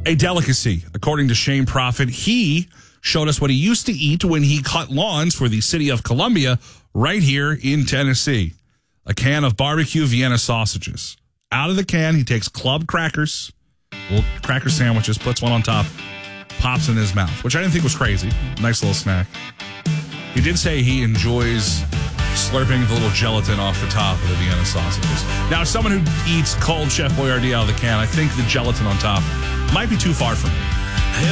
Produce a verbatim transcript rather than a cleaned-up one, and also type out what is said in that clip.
a delicacy, according to Shane Prophet. He showed us what he used to eat when he cut lawns for the city of Columbia right here in Tennessee. A can of barbecue Vienna sausages. Out of the can, he takes club crackers, little cracker sandwiches, puts one on top, pops in his mouth, which I didn't think was crazy. Nice little snack. He did say he enjoys slurping the little gelatin off the top of the Vienna sausages. Now, as someone who eats cold Chef Boyardee out of the can, I think the gelatin on top might be too far for me.